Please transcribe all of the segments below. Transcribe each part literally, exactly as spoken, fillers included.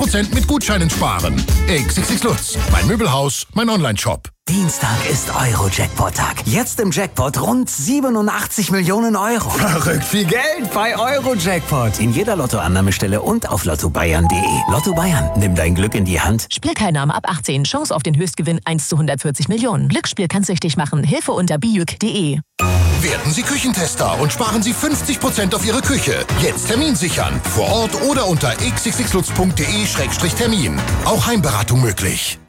Prozent mit Gutscheinen sparen. X X X Lutz, mein Möbelhaus, mein Online-Shop. Dienstag ist Euro-Jackpot-Tag. Jetzt im Jackpot rund siebenundachtzig Millionen Euro. Verrückt viel Geld bei Euro-Jackpot. In jeder Lottoannahmestelle und auf lotto bayern punkt de. Lotto Bayern, nimm dein Glück in die Hand. Spielteilnahme ab achtzehn. Chance auf den Höchstgewinn eins zu hundertvierzig Millionen. Glücksspiel kann süchtig machen. Hilfe unter bijuk punkt de. Werden Sie Küchentester und sparen Sie fünfzig Prozent auf Ihre Küche. Jetzt Termin sichern. Vor Ort oder unter x x x lutz punkt de Schrägstrich Termin. Auch Heimberatung möglich.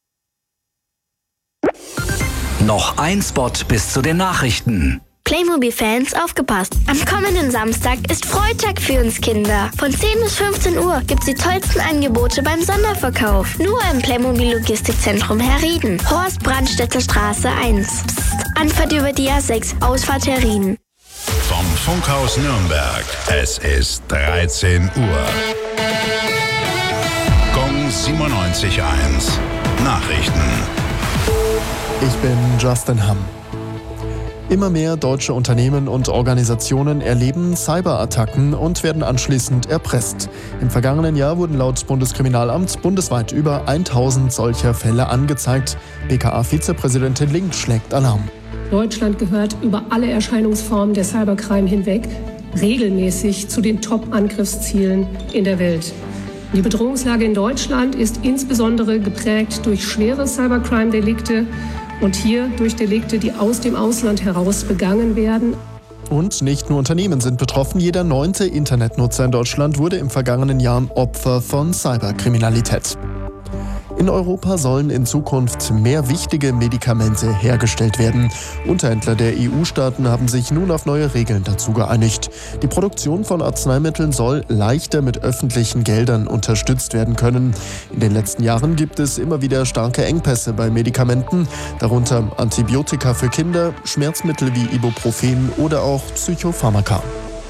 Noch ein Spot bis zu den Nachrichten. Playmobil-Fans, aufgepasst! Am kommenden Samstag ist Freitag für uns Kinder. Von zehn bis fünfzehn Uhr gibt's die tollsten Angebote beim Sonderverkauf. Nur im Playmobil-Logistikzentrum Herrieden. Horst Brandstätter Straße eins. Psst. Anfahrt über die A sechs, Ausfahrt Herrieden. Vom Funkhaus Nürnberg. Es ist dreizehn Uhr. Gong siebenundneunzig Komma eins. Nachrichten. Ich bin Justin Hamm. Immer mehr deutsche Unternehmen und Organisationen erleben Cyberattacken und werden anschließend erpresst. Im vergangenen Jahr wurden laut Bundeskriminalamt bundesweit über tausend solcher Fälle angezeigt. B K A-Vizepräsidentin Link schlägt Alarm. Deutschland gehört über alle Erscheinungsformen der Cybercrime hinweg regelmäßig zu den Top-Angriffszielen in der Welt. Die Bedrohungslage in Deutschland ist insbesondere geprägt durch schwere Cybercrime-Delikte und hier durch Delikte, die aus dem Ausland heraus begangen werden. Und nicht nur Unternehmen sind betroffen. Jeder neunte Internetnutzer in Deutschland wurde im vergangenen Jahr Opfer von Cyberkriminalität. In Europa sollen in Zukunft mehr wichtige Medikamente hergestellt werden. Unterhändler der E U-Staaten haben sich nun auf neue Regeln dazu geeinigt. Die Produktion von Arzneimitteln soll leichter mit öffentlichen Geldern unterstützt werden können. In den letzten Jahren gibt es immer wieder starke Engpässe bei Medikamenten, darunter Antibiotika für Kinder, Schmerzmittel wie Ibuprofen oder auch Psychopharmaka.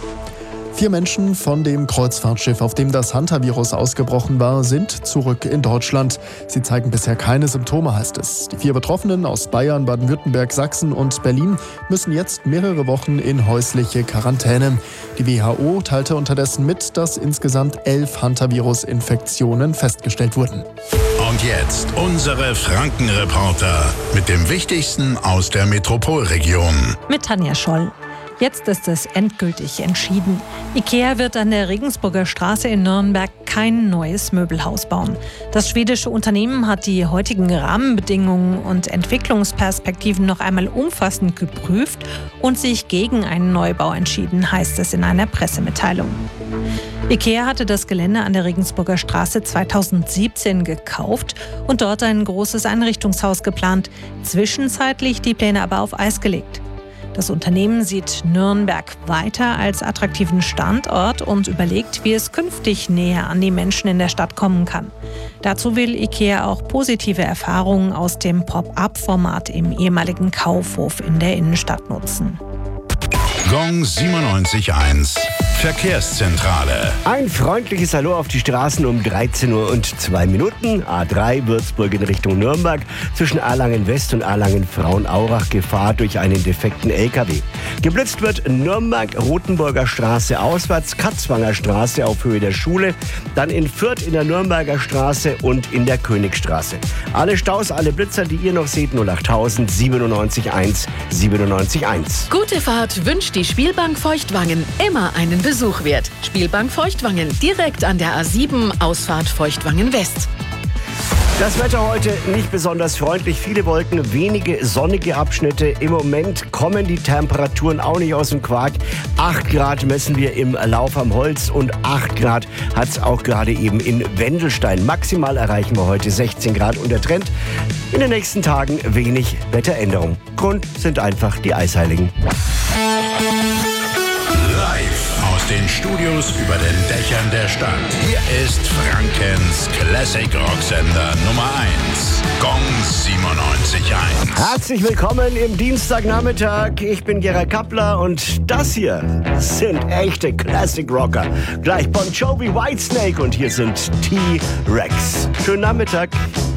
Vier Menschen von dem Kreuzfahrtschiff, auf dem das Hantavirus ausgebrochen war, sind zurück in Deutschland. Sie zeigen bisher keine Symptome, heißt es. Die vier Betroffenen aus Bayern, Baden-Württemberg, Sachsen und Berlin müssen jetzt mehrere Wochen in häusliche Quarantäne. Die W H O teilte unterdessen mit, dass insgesamt elf Hantavirus-Infektionen festgestellt wurden. Und jetzt unsere Franken-Reporter mit dem Wichtigsten aus der Metropolregion. Mit Tanja Scholl. Jetzt ist es endgültig entschieden. IKEA wird an der Regensburger Straße in Nürnberg kein neues Möbelhaus bauen. Das schwedische Unternehmen hat die heutigen Rahmenbedingungen und Entwicklungsperspektiven noch einmal umfassend geprüft und sich gegen einen Neubau entschieden, heißt es in einer Pressemitteilung. IKEA hatte das Gelände an der Regensburger Straße zweitausendsiebzehn gekauft und dort ein großes Einrichtungshaus geplant, zwischenzeitlich die Pläne aber auf Eis gelegt. Das Unternehmen sieht Nürnberg weiter als attraktiven Standort und überlegt, wie es künftig näher an die Menschen in der Stadt kommen kann. Dazu will IKEA auch positive Erfahrungen aus dem Pop-up-Format im ehemaligen Kaufhof in der Innenstadt nutzen. Gong siebenundneunzig Komma eins. Verkehrszentrale. Ein freundliches Hallo auf die Straßen um dreizehn Uhr und zwei Minuten. A drei Würzburg in Richtung Nürnberg. Zwischen Erlangen West und Erlangen Frauenaurach Gefahr durch einen defekten L K W. Geblitzt wird Nürnberg Rothenburger Straße auswärts, Katzwanger Straße auf Höhe der Schule. Dann in Fürth in der Nürnberger Straße und in der Königstraße. Alle Staus, alle Blitzer, die ihr noch seht, null achttausend siebenundneunzig Komma eins siebenundneunzig Komma eins. Gute Fahrt wünscht die Spielbank Feuchtwangen. Immer einen Besuch wert. Spielbank Feuchtwangen, direkt an der A sieben, Ausfahrt Feuchtwangen West. Das Wetter heute nicht besonders freundlich. Viele Wolken, wenige sonnige Abschnitte. Im Moment kommen die Temperaturen auch nicht aus dem Quark. acht Grad messen wir im Lauf am Holz und acht Grad hat es auch gerade eben in Wendelstein. Maximal erreichen wir heute sechzehn Grad und der Trend. In den nächsten Tagen wenig Wetteränderung. Grund sind einfach die Eisheiligen. Live aus den Studios über den Dächern der Stadt. Hier ist Frankens Classic Rocksender Nummer eins. Gong siebenundneunzig Komma eins. Herzlich willkommen im Dienstagnachmittag. Ich bin Gerald Kappler und das hier sind echte Classic Rocker. Gleich Bon Jovi, Whitesnake und hier sind T-Rex. Schönen Nachmittag.